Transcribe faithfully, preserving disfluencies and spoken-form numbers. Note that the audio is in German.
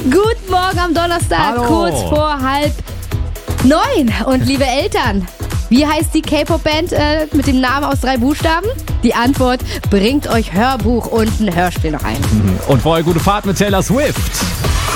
Guten Morgen am Donnerstag, Hallo. kurz vor halb neun. Und liebe Eltern, wie heißt die K-Pop-Band äh, mit dem Namen aus drei Buchstaben? Die Antwort bringt euch Hörbuch und ein Hörspiel noch ein. Und vorher gute Fahrt mit Taylor Swift.